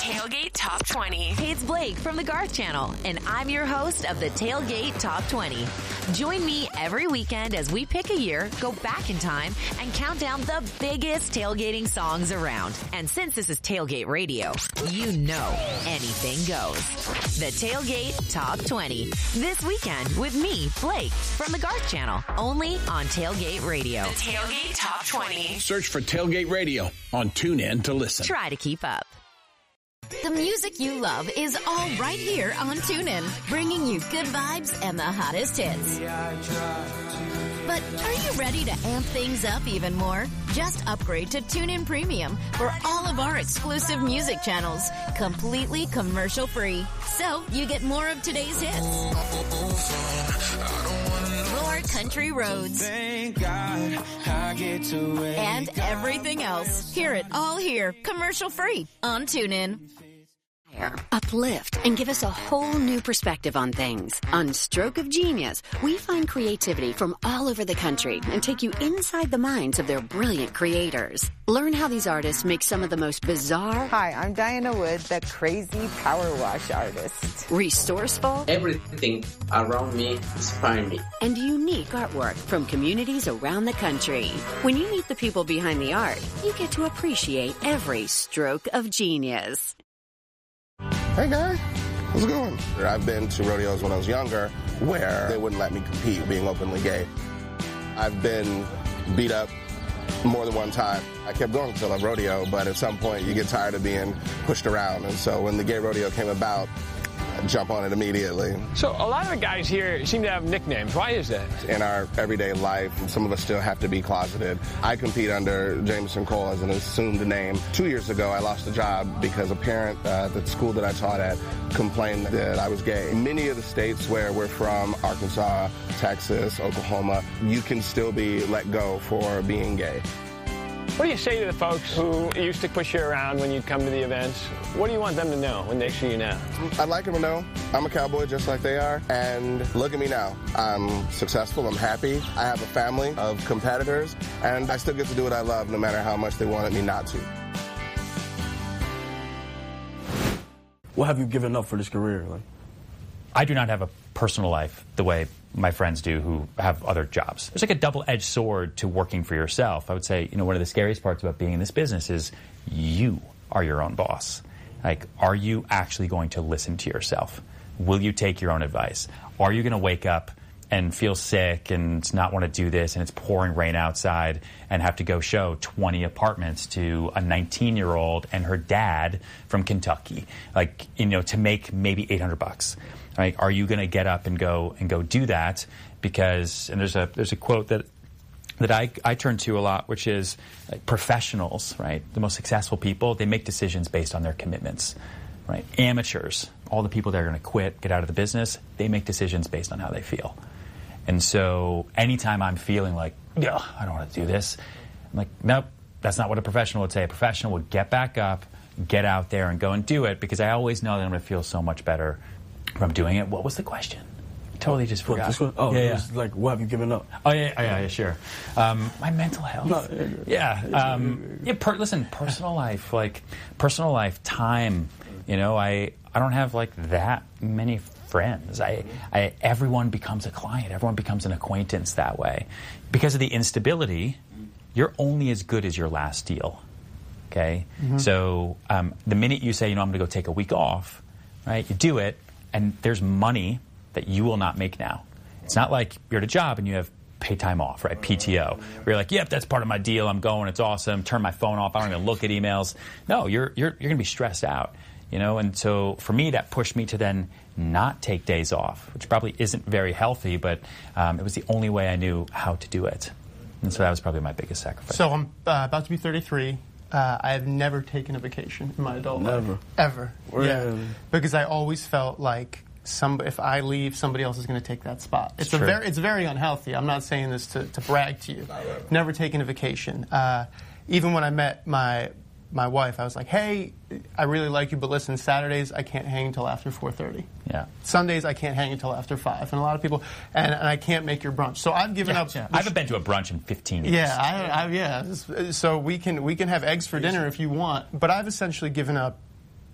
Tailgate Top 20. Hey, it's Blake from the Garth Channel, and I'm your host of the Tailgate Top 20. Join me every weekend as we pick a year, go back in time, and count down the biggest tailgating songs around. And since this is Tailgate Radio, you know anything goes. The Tailgate Top 20. This weekend with me, Blake, from the Garth Channel, only on Tailgate Radio. The Tailgate Top 20. Search for Tailgate Radio on TuneIn to listen. Try to keep up. The music you love is all right here on TuneIn, bringing you good vibes and the hottest hits. But are you ready to amp things up even more? Just upgrade to TuneIn Premium for all of our exclusive music channels, completely commercial free. So you get more of today's hits, more country roads, and everything else. Hear it all here, commercial free on TuneIn. Uplift and give us a whole new perspective on things. On Stroke of Genius, we find creativity from all over the country and take you inside the minds of their brilliant creators. Learn how these artists make some of the most bizarre... Hi, I'm Diana Wood, the crazy power wash artist. Resourceful... Everything around me inspires me. And unique artwork from communities around the country. When you meet the people behind the art, you get to appreciate every stroke of genius. Hey guys, how's it going? I've been to rodeos when I was younger where they wouldn't let me compete being openly gay. I've been beat up more than one time. I kept going until a rodeo, but at some point you get tired of being pushed around. And so when the gay rodeo came about, I jump on it immediately. So a lot of the guys here seem to have nicknames. Why is that? In our everyday life, some of us still have to be closeted. I compete under Jameson Cole as an assumed name. 2 years ago, I lost a job because a parent at the school that I taught at complained that I was gay. In many of the states where we're from, Arkansas, Texas, Oklahoma, you can still be let go for being gay. What do you say to the folks who used to push you around when you'd come to the events? What do you want them to know when they see you now? I'd like them to know I'm a cowboy just like they are. And look at me now. I'm successful. I'm happy. I have a family of competitors. And I still get to do what I love no matter how much they wanted me not to. What have you given up for this career? I do not have a personal life the way my friends do who have other jobs. There's like a double-edged sword to working for yourself. I would say, one of the scariest parts about being in this business is you are your own boss. Like, are you actually going to listen to yourself? Will you take your own advice? Are you going to wake up and feel sick and not want to do this and it's pouring rain outside and have to go show 20 apartments to a 19-year-old and her dad from Kentucky, to make maybe $800? Right? Are you going to get up and go do that? Because, and there's a quote that I turn to a lot, which is professionals, right? The most successful people, they make decisions based on their commitments, right? Amateurs, all the people that are going to quit, get out of the business, they make decisions based on how they feel. And so anytime I'm feeling like, I don't want to do this, I'm like, nope, that's not what a professional would say. A professional would get back up, get out there and go and do it, because I always know that I'm going to feel so much better from doing it. What was the question? Totally just forgot. It was like, what have you given up? Oh, yeah, sure. My mental health. Listen, personal life, time. I don't have that many friends. Everyone becomes a client. Everyone becomes an acquaintance that way. Because of the instability, you're only as good as your last deal. Okay? Mm-hmm. So the minute you say, I'm going to go take a week off, right? You do it, and there's money that you will not make now. It's not like you're at a job and you have pay time off, right? PTO. Where you're like, yep, that's part of my deal. I'm going. It's awesome. Turn my phone off. I don't even look at emails. No, you're going to be stressed out, And so for me, that pushed me to then not take days off, which probably isn't very healthy, but it was the only way I knew how to do it. And so that was probably my biggest sacrifice. So I'm about to be 33. I have never taken a vacation in my adult life. Ever. Yeah. Because I always felt like if I leave, somebody else is going to take that spot. It's very unhealthy. I'm not saying this to brag to you. Never taken a vacation. Even when I met my wife, I was like, hey, I really like you, but listen, Saturdays I can't hang until after 4:30. Yeah. Sundays I can't hang until after 5. And a lot of people, and I can't make your brunch. So I've given up. Yeah. I haven't been to a brunch in 15 years. Yeah, So we can have eggs for dinner if you want, but I've essentially given up